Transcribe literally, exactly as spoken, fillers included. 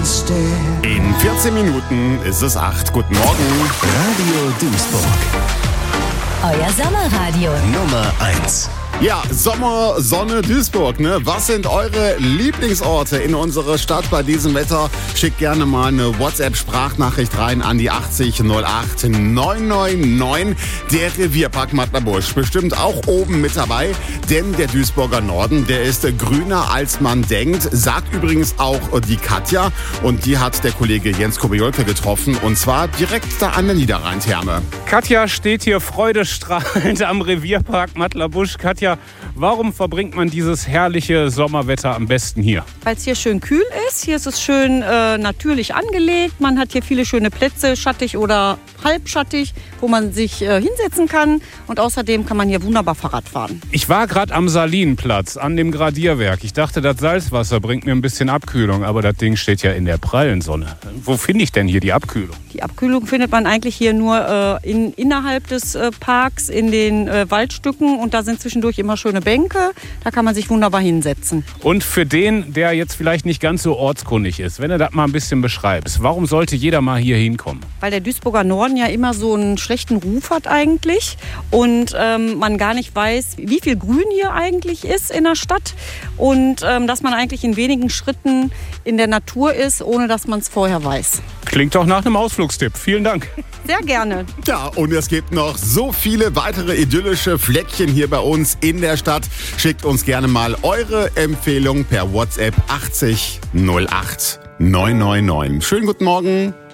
stare. In vierzehn Minuten ist es acht. Guten Morgen. Radio Duisburg. Euer Sommerradio. Nummer eins. Ja, Sommer, Sonne, Duisburg, ne? Was sind eure Lieblingsorte in unserer Stadt bei diesem Wetter? Schickt gerne mal eine WhatsApp-Sprachnachricht rein an die achtzig null acht neun neun neun. Der Revierpark Mattlerbusch bestimmt auch oben mit dabei, denn der Duisburger Norden, der ist grüner als man denkt, sagt übrigens auch die Katja, und die hat der Kollege Jens Kobiolke getroffen, und zwar direkt da an der Niederrheintherme. Katja steht hier freudestrahlend am Revierpark Mattlerbusch. Katja, warum verbringt man dieses herrliche Sommerwetter am besten hier? Weil es hier schön kühl ist. Hier ist es schön äh, natürlich angelegt. Man hat hier viele schöne Plätze, schattig oder halbschattig, wo man sich äh, hinsetzen kann. Und außerdem kann man hier wunderbar Fahrrad fahren. Ich war gerade am Salinenplatz, an dem Gradierwerk. Ich dachte, das Salzwasser bringt mir ein bisschen Abkühlung, aber das Ding steht ja in der prallen Sonne. Wo finde ich denn hier die Abkühlung? Die Abkühlung findet man eigentlich hier nur äh, in, innerhalb des äh, Parks, in den äh, Waldstücken. Und da sind zwischendurch immer schöne Bänke. Da kann man sich wunderbar hinsetzen. Und für den, der jetzt vielleicht nicht ganz so ortskundig ist, wenn du das mal ein bisschen beschreibst, warum sollte jeder mal hier hinkommen? Weil der Duisburger Norden ja immer so einen schlechten Ruf hat eigentlich. Und ähm, man gar nicht weiß, wie viel Grün hier eigentlich ist in der Stadt. Und ähm, dass man eigentlich in wenigen Schritten in der Natur ist, ohne dass man es vorher weiß. Klingt doch nach einem Ausflugstipp. Vielen Dank. Sehr gerne. Ja, und es gibt noch so viele weitere idyllische Fleckchen hier bei uns in der Stadt. Schickt uns gerne mal eure Empfehlung per WhatsApp achtzig null acht neun neun neun. Schönen guten Morgen.